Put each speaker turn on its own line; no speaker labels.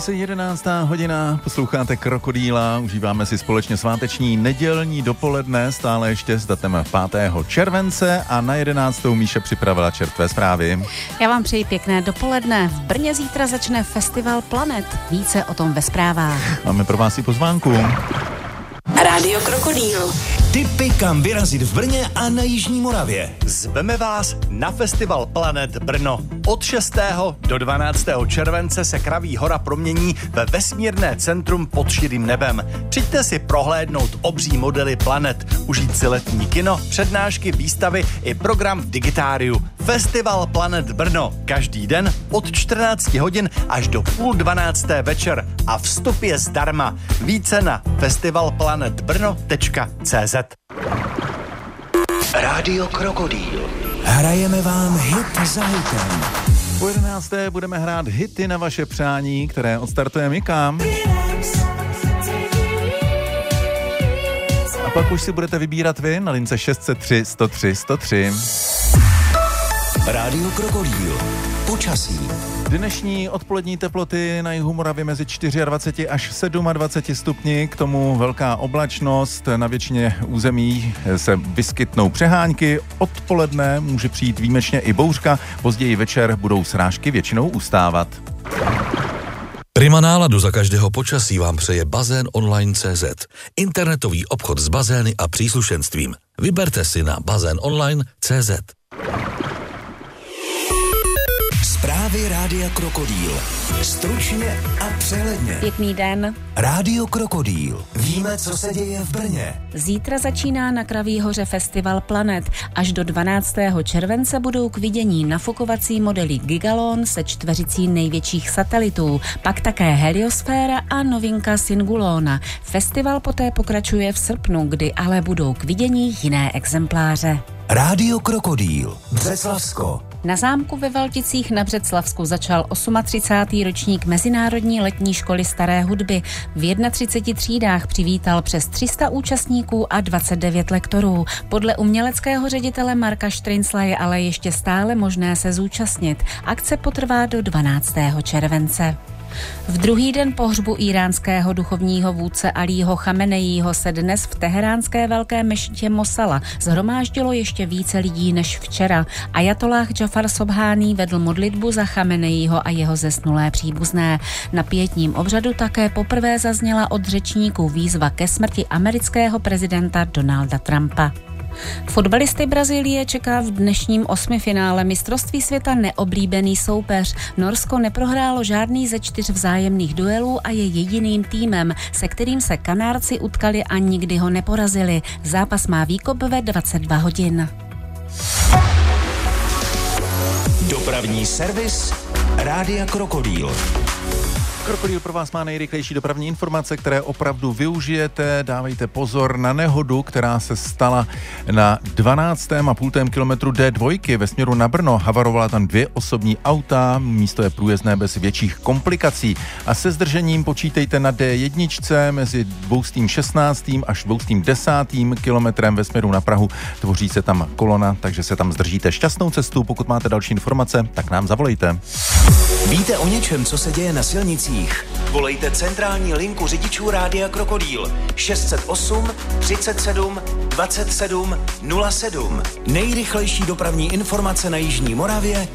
Blíží se 11. hodina, posloucháte Krokodýla, užíváme si společně sváteční nedělní dopoledne, stále ještě s datem 5. července a na 11. Míša připravila čertvé zprávy.
Já vám přeji pěkné dopoledne. V Brně zítra začne festival Planet. Více o tom ve zprávách.
Máme pro vás i pozvánku.
Rádio Krokodýl.
Tipy, kam vyrazit v Brně a na Jižní Moravě.
Zveme vás na festival Planet Brno. Od 6. do 12. července se Kraví hora promění ve vesmírné centrum pod širým nebem. Přijďte si prohlédnout obří modely planet, užít si letní kino, přednášky, výstavy i program v Digitáriu. Festival Planet Brno. Každý den od 14 hodin až do 11:30 večer a vstup je zdarma. Více na festivalplanetbrno.cz.
Rádio Krokodýl. Hrajeme vám hit za hitem.
Po 11. budeme hrát hity na vaše přání, které odstartuje Mika. A pak už si budete vybírat vy na lince 603 103 103.
Rádio Krokodýl. Počasí.
Dnešní odpolední teploty na jihu Moravy mezi 24 až 27 stupni, k tomu velká oblačnost, na většině území se vyskytnou přehánky, odpoledne může přijít výjimečně i bouřka, později večer budou srážky většinou ustávat.
Prima náladu za každého počasí vám přeje Bazén Online.cz. Internetový obchod s bazény a příslušenstvím. Vyberte si na bazénonline.cz.
Zprávy Rádia Krokodýl. Stručně a přehledně.
Pěkný den.
Rádio Krokodýl. Víme, co se děje v Brně.
Zítra začíná na Kraví hoře festival Planet. Až do 12. července budou k vidění nafukovací modely Gigalon se čtveřicí největších satelitů, pak také Heliosféra a novinka Singulona. Festival poté pokračuje v srpnu, kdy ale budou k vidění jiné exempláře.
Rádio Krokodýl. Břeclavsko.
Na zámku ve Valticích na Břeclavsku začal 38. ročník Mezinárodní letní školy staré hudby. V 31 třídách přivítal přes 300 účastníků a 29 lektorů. Podle uměleckého ředitele Marka Štrincla je ale ještě stále možné se zúčastnit. Akce potrvá do 12. července. V druhý den pohřbu íránského duchovního vůdce Alího Chameneího se dnes v teheránské velké mešitě Mosala shromáždilo ještě více lidí než včera. Ajatolláh Džafar Sobhání vedl modlitbu za Chameneího a jeho zesnulé příbuzné. Na pietním obřadu také poprvé zazněla od řečníků výzva ke smrti amerického prezidenta Donalda Trumpa. Fotbalisty Brazílie čeká v dnešním osmifinále mistrovství světa neoblíbený soupeř. Norsko neprohrálo žádný ze 4 vzájemných duelů a je jediným týmem, se kterým se Kanárci utkali a nikdy ho neporazili. Zápas má výkop ve 22 hodin.
Dopravní servis Rádia Krokodýl.
Krokodýl pro vás má nejrychlejší dopravní informace, které opravdu využijete. Dávejte pozor na nehodu, která se stala na 12,5 kilometru D2 ve směru na Brno. Havarovala tam 2 osobní auta, místo je průjezdné bez větších komplikací. A se zdržením počítejte na D1 mezi 216. až 210. kilometrem ve směru na Prahu. Tvoří se tam kolona, takže se tam zdržíte. Šťastnou cestu, pokud máte další informace, tak nám zavolejte.
Víte o něčem, co se děje na silnicích? Volejte centrální linku řidičů Rádia Krokodýl 608 37 27 07. Nejrychlejší dopravní informace na Jižní Moravě